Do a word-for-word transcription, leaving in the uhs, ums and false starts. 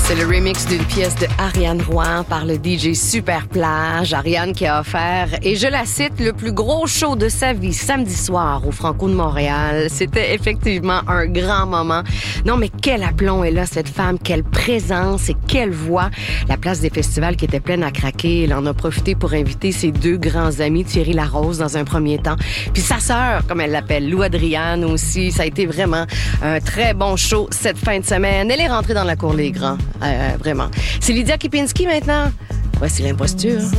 C'est le remix d'une pièce de Ariane Roy par le D J Super Plage. Ariane qui a offert, et je la cite, le plus gros show de sa vie samedi soir au Franco de Montréal. C'était effectivement un grand moment. Non, mais quel aplomb est là, cette femme, quelle présence et quelle voix. La place des festivals qui était pleine à craquer, elle en a profité pour inviter ses deux grands amis, Thierry Larose dans un premier temps, puis sa sœur, comme elle l'appelle, Lou Adriane aussi. Ça a été vraiment un très bon show cette fin de semaine. Elle est rentrée dans la cour des grands. Euh, vraiment. C'est Lydia Kipinski maintenant. Voici l'imposture.